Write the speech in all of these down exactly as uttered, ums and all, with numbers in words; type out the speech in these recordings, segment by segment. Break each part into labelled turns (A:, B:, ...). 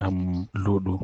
A: ɗan lodo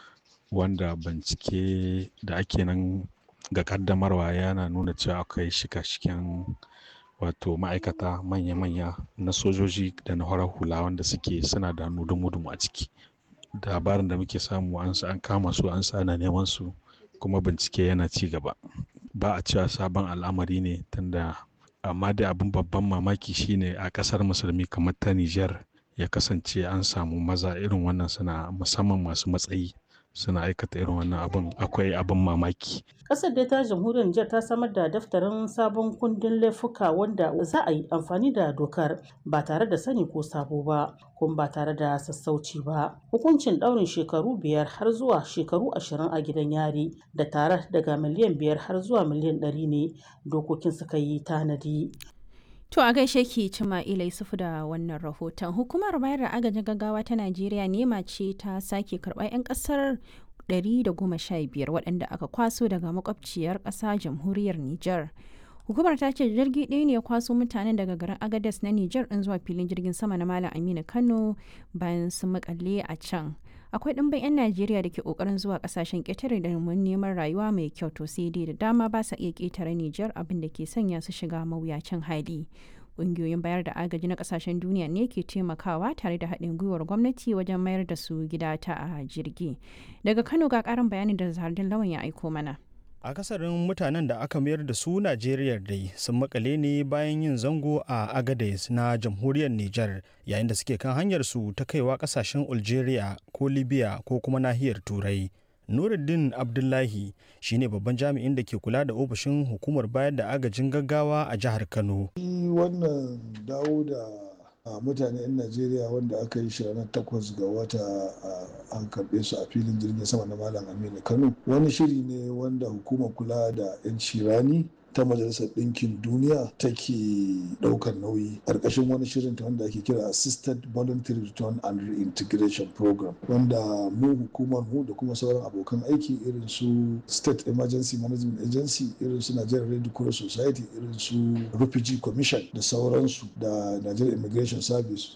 A: wanda bincike da ake nan ga ƙaddamarwa yana nuna cewa akwai shika-shiken wato ma'aikata manya-manya na sojoji da na horar hula wanda suke suna da hannu dumu-dumu a ciki. Labarin da muke samu an kama su an sa ana neman su kuma bincike yana ci gaba. Ba a cewa sabon al'amari ne tunda amma dai abin babban mamaki shine a ƙasar musulmi kamar ta Nijar ya kasance an samu maza irin wannan suna musamman masu matsayi suna aikata irin wannan abin akwai abin mamaki.
B: Ƙasar dai ta jamhuriyar Nijar ta samar da daftarin sabon kundin laifuka wanda za a yi amfani da dokar ba tare da sani ko sabo ba kuma ba tare da sassauci ba. Hukuncin ɗaurin shekaru biyar har zuwa shekaru ashirin a gidan yari da tare daga miliyan biyar har zuwa miliyan ɗari ne dokokin suka yi tanadi.
C: To a gaishe ki Cima'ila Yusufu da wannan rahoton. Hukumar bayar da agajin gaggawa ta Najeriya nema ce ta sake karɓar 'yan ƙasar ɗari da goma sha biyar waɗanda aka kwaso daga makwabciyar ƙasa jamhuriyar Nijar. Hukumar ta ce jirgi ɗaya ne ya kwaso mutanen daga garin Agadez na Nijar ɗin zuwa filin jirgin sama na Malam Aminu Kano bayan sun makale a can. Akwai ɗimbin 'yan Najeriya da ke ƙoƙarin zuwa ƙasashen ƙetare domin neman rayuwa mai kyau to sai dai da dama ba sa iya ƙetare Nijar abin da ke sanya su shiga mawuyacin hali. Ƙungiyoyin bayar da agaji na ƙasashen duniya ne ke taimakawa tare da haɗin gwiwar gwamnati wajen mayar da su gida ta a jirgi. Daga Kano ga ƙarin bayani da Zahardin Lawan ya aiko mana.
D: Akasarin mutanen da aka mayar da su Najeriya dai sun makale ne bayan yin zango a Agadez na jamhuriyar Nijar yayin da suke kan hanyar su ta kaiwa kasashen Algeria ko Libya ko kuma nahiyar Turai. Nuruddin Abdullahi shine babban jami'in da ke kula da ofishin hukumar bayar da agajin gaggawa a jihar Kano.
E: Wannan dawo da a mutane 'yan Najeriya wanda aka yi shi ranar takwas ga wata an karɓe su a filin jirgin sama na Malam Aminu Kano wani shiri ne wanda hukumar kula da 'yan cirani ta Majalisar Ɗinkin Duniya take ɗaukar nauyi ƙarƙashin wani shirin ta wanda ake kira Assisted Voluntary Return and Reintegration Program wanda mu hukumar mu da kuma sauran abokan aiki irin su State Emergency Management Agency irin su Nigerian Red Cross Society irin su Refugee Commission da sauransu da Nigerian Immigration Service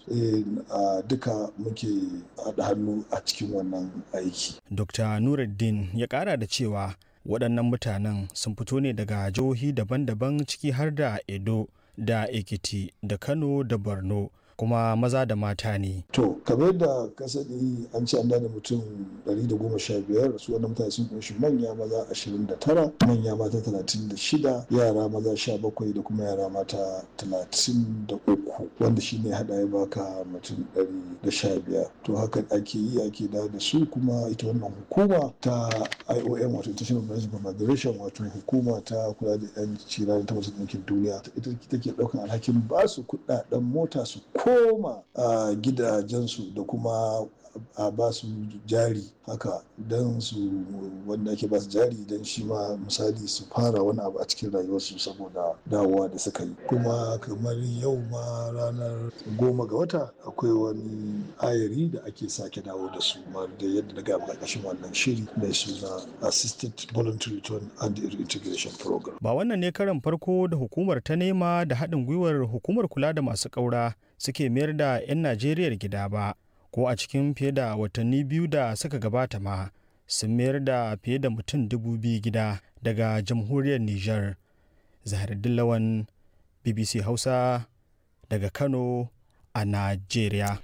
E: a duka muke haɗa hannu a cikin wannan aiki.
D: Dokta Nuruddin ya ƙara da cewa waɗannan mutanen sun fito ne daga jihohi daban-daban ciki har da Edo da Ekiti da Kano da Borno kuma maza da mata ne.
E: To, kamar da ka sani an ce an da mutum ɗari da goma sha biyar su wannan mutane sun kunshi manya maza ashirin da tara, manya mata talatin da shida, yara maza sha bakwai da kuma yara mata talatin da uku wanda shi ne haɗa ya baka mutum ɗari da sha biyar. To haka ake yi ake da da su kuma ita wannan hukuma ta I O M wato International Organization for Migration wato hukuma ta kula da 'yan cirani ta Majalisar Ɗinkin Duniya ita take ɗaukar alhakin ba su kuɗaɗen mota su koma a gidajensu da kuma a ba su jari haka don su wanda ake ba su jari don shi ma misali su fara wani abu a cikin rayuwarsu saboda dawowa da suka yi kuma kamar yau ma ranar goma ga wata akwai wani ayari da ake sake dawo da su ma da yadda na gaba ƙarƙashin wannan shiri mai suna Assisted Voluntary Return and Reintegration Program.
D: Ba wannan ne karan farko da hukumar ta nema da haɗin gwiwar hukumar kula da masu ƙaura suke mayar da 'yan Najeriya gida ba. Ko a cikin fiye da watanni biyu da suka gabata ma sun mayar da fiye da mutum dubu biyu gida daga jamhuriyar Nijar. Zaharuddin Lawan, B B C Hausa daga Kano a Najeriya.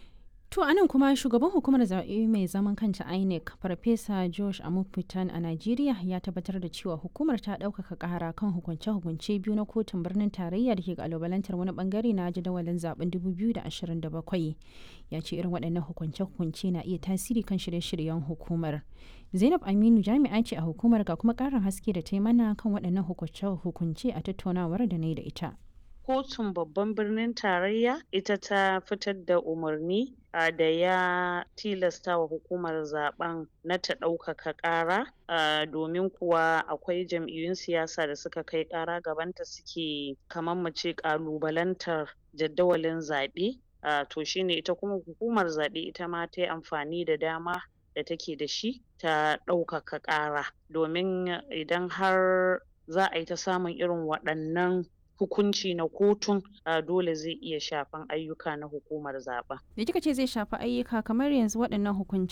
C: To anan kuma shugaban hukumar zaɓe mai zaman kanta I N E C Farfesa Josh Amupitan a Najeriya ya tabbatar da cewa hukumar ta ɗaukaka ƙara kan hukunce-hukunce biyu na kotun birnin tarayya da ke ƙalubalantar wani bangare na jadawalin zaben dubu biyu da ashirin da bakwai. Ya ce irin waɗannan hukunce-hukunce na iya tasiri kan shirye-shiryen hukumar. Zainab Aminu jami'a ce a hukumar ga kuma ƙarin haske da ta yi mana kan waɗannan hukunce-hukunce a tattaunawar da na yi da ita.
F: Kotun babban birnin tarayya ita ta fitar da umarni da ya tilasta wa hukumar zaben na ta ɗaukaka ƙara domin kuwa akwai jam'iyyun siyasa da suka kai ƙara gabanta suke kamar mu ce ƙalubalantar jadawalin zaɓe to shine ita kuma hukumar zaɓe ita ma ta yi amfani da dama da take da shi ta ɗaukaka ƙara domin idan har za a yi ta samun irin waɗannan hukunci na kotun dole zai iya shafan ayyuka na hukumar zaɓen.
C: Da kika ce zai shafi ayyuka kamar yanzu waɗannan hukunce